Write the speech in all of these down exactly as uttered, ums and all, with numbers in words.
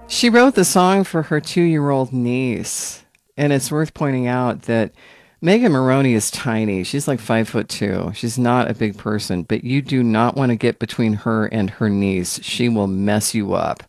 She wrote the song for her two-year-old niece, and it's worth pointing out that Megan Maroney is tiny. She's like five foot two. She's not a big person, but you do not want to get between her and her niece. She will mess you up.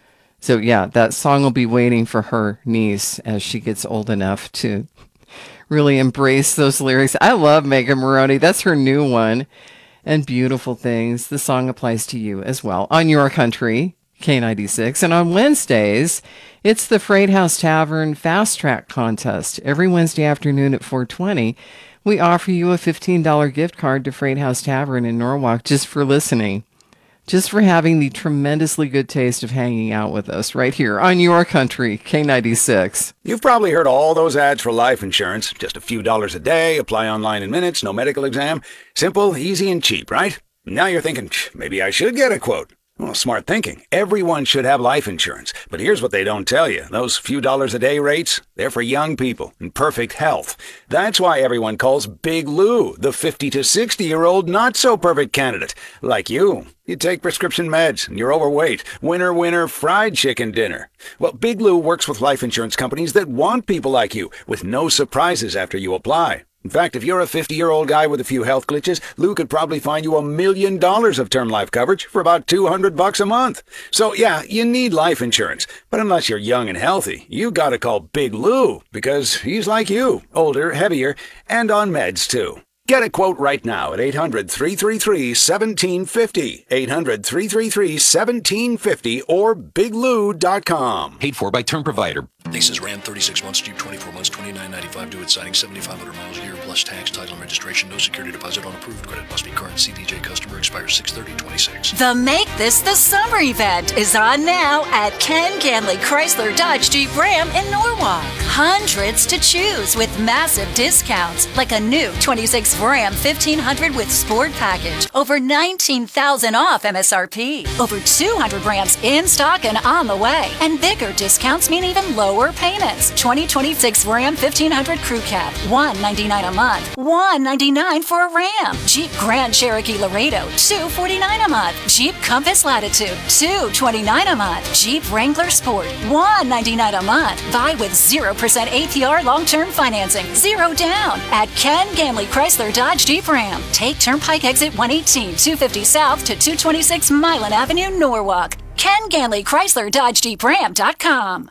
So yeah, that song will be waiting for her niece as she gets old enough to really embrace those lyrics. I love Megan Maroney. That's her new one. And Beautiful Things. The song applies to you as well on Your Country, K ninety-six. And on Wednesdays, it's the Freight House Tavern Fast Track Contest. Every Wednesday afternoon at four twenty, we offer you a fifteen dollars gift card to Freight House Tavern in Norwalk just for listening. Just for having the tremendously good taste of hanging out with us right here on Your Country, K ninety-six. You've probably heard all those ads for life insurance. Just a few dollars a day, apply online in minutes, no medical exam. Simple, easy, and cheap, right? Now you're thinking, maybe I should get a quote. Well, smart thinking. Everyone should have life insurance. But here's what they don't tell you. Those few dollars a day rates, they're for young people in perfect health. That's why everyone calls Big Lou the fifty to sixty-year-old not-so-perfect candidate. Like you. You take prescription meds, and you're overweight. Winner, winner, fried chicken dinner. Well, Big Lou works with life insurance companies that want people like you, with no surprises after you apply. In fact, if you're a fifty-year-old guy with a few health glitches, Lou could probably find you a million dollars of term life coverage for about two hundred bucks a month. So yeah, you need life insurance. But unless you're young and healthy, you gotta call Big Lou, because he's like you, older, heavier, and on meds too. Get a quote right now at eight hundred, three three three, one seven five zero, eight hundred, three three three, one seven five zero, or big lou dot com. Paid for by Term Provider. Leases Ram thirty-six months, Jeep twenty-four months, twenty-nine ninety-five due at signing, seventy-five hundred miles a year plus tax, title, and registration. No security deposit on approved credit. Must be current C D J customer. Expires six thirty twenty-six. The Make This the Summer event is on now at Ken Ganley Chrysler Dodge Jeep Ram in Norwalk. Hundreds to choose with massive discounts, like a new twenty-six Ram fifteen hundred with Sport Package. Over nineteen thousand off M S R P. Over two hundred Rams in stock and on the way. And bigger discounts mean even lower payments. twenty twenty-six Ram fifteen hundred Crew Cab, one ninety-nine a month, one ninety-nine for a Ram. Jeep Grand Cherokee Laredo, two forty-nine a month. Jeep Compass Latitude, two twenty-nine a month. Jeep Wrangler Sport, one ninety-nine a month. Buy with zero percent A P R long-term financing, zero down at Ken Ganley Chrysler Dodge Jeep Ram. Take Turnpike Exit one eighteen, two fifty South to two twenty-six Milan Avenue, Norwalk. Ken Ganley Chrysler Dodge Jeep Ram dot com.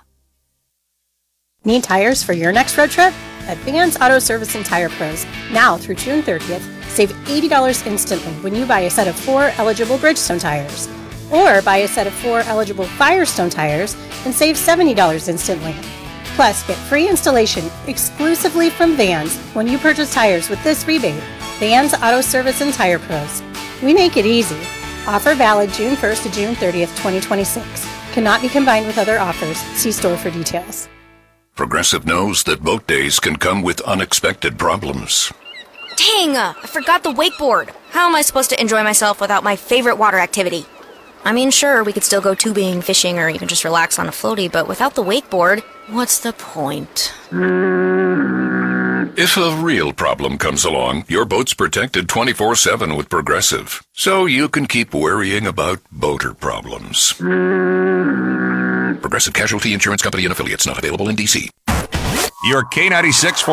Need tires for your next road trip? At Vans Auto Service and Tire Pros, now through June thirtieth, save eighty dollars instantly when you buy a set of four eligible Bridgestone tires. Or buy a set of four eligible Firestone tires and save seventy dollars instantly. Plus, get free installation exclusively from Vans when you purchase tires with this rebate. Vans Auto Service and Tire Pros. We make it easy. Offer valid June first to June thirtieth, twenty twenty-six. Cannot be combined with other offers. See store for details. Progressive knows that boat days can come with unexpected problems. Dang, uh, I forgot the wakeboard. How am I supposed to enjoy myself without my favorite water activity? I mean, sure, we could still go tubing, fishing, or even just relax on a floaty, but without the wakeboard, what's the point? If a real problem comes along, your boat's protected twenty-four seven with Progressive, so you can keep worrying about boater problems. Progressive Casualty Insurance Company and Affiliates, not available in D C. Your K ninety-six